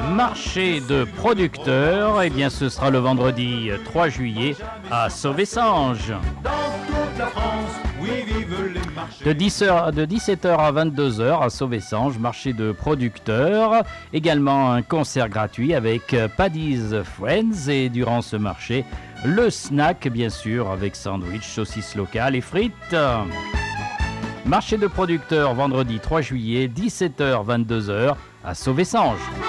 Marché de producteurs, eh bien ce sera le vendredi 3 juillet à Sauvesange. De 17h à 22h à Sauvesange, marché de producteurs. Également un concert gratuit avec Paddy's Friends et durant ce marché, le snack bien sûr avec sandwich, saucisses locales et frites. Marché de producteurs vendredi 3 juillet, 17h, 22h à Sauvesange.